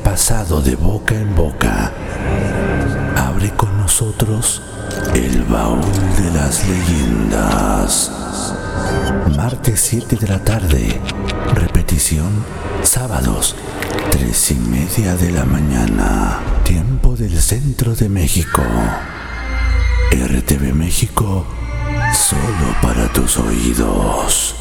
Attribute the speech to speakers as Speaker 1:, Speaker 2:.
Speaker 1: pasado de boca en boca. Abre con nosotros el baúl de las leyendas. Martes 7 de la tarde. Repetición sábados 3:30 de la mañana. Tiempo del centro de México. RTV México, solo para tus oídos.